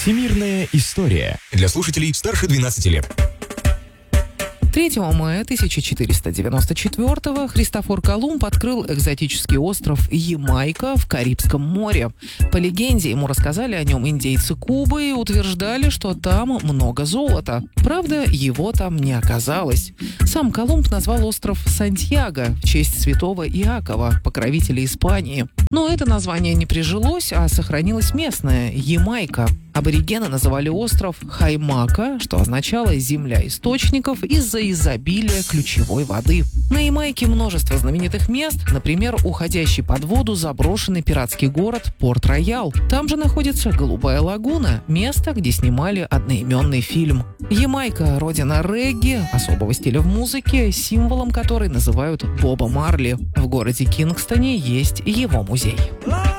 Всемирная история для слушателей старше 12 лет. 3 мая 1494-го Христофор Колумб открыл экзотический остров Ямайка в Карибском море. По легенде, ему рассказали о нем индейцы Кубы и утверждали, что там много золота. Правда, его там не оказалось. Сам Колумб назвал остров Сантьяго в честь святого Иакова, покровителя Испании. Но это название не прижилось, а сохранилось местное – Ямайка. Аборигены называли остров Хаймака, что означало «земля источников» из-за изобилия ключевой воды. На Ямайке множество знаменитых мест, например, уходящий под воду заброшенный пиратский город Порт-Роял. Там же находится Голубая лагуна, место, где снимали одноименный фильм. Ямайка – родина регги, особого стиля в музыке, символом которой называют Боба Марли. В городе Кингстоне есть его музей.